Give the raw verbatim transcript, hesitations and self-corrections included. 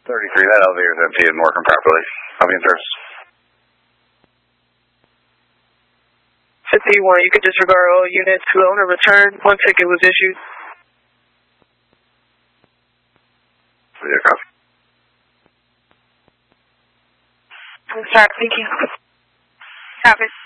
thirty-three, that elevator is empty and working properly. I'll be in service. fifty-one, you could disregard all units. Loan or return. One ticket was issued. Yeah, copy. I'm sorry, thank you. Copy.